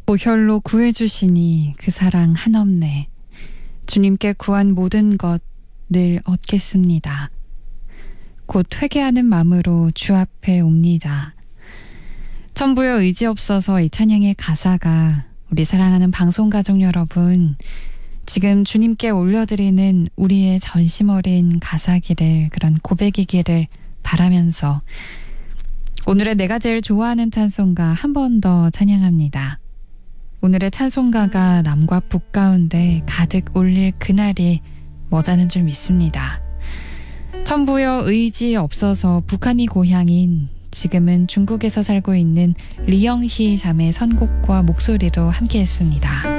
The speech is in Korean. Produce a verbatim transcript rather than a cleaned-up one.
보혈로 구해주시니 그 사랑 한없네. 주님께 구한 모든 것 늘 얻겠습니다. 곧 회개하는 마음으로 주 앞에 옵니다. 천부여 의지 없어서 이 찬양의 가사가 우리 사랑하는 방송가족 여러분, 지금 주님께 올려드리는 우리의 전심 어린 가사기를, 그런 고백이기를 바라면서 오늘의 내가 제일 좋아하는 찬송가 한 번 더 찬양합니다. 오늘의 찬송가가 남과 북 가운데 가득 올릴 그날이 머자는 줄 믿습니다. 천부여 의지 없어서 북한이 고향인 지금은 중국에서 살고 있는 리영희 자매 선곡과 목소리로 함께했습니다.